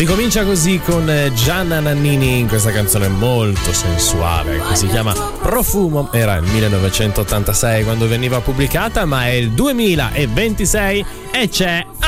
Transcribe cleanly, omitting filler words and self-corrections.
Si comincia così con Gianna Nannini in questa canzone molto sensuale che si chiama Profumo. Era il 1986 quando veniva pubblicata, ma è il 2026 e c'è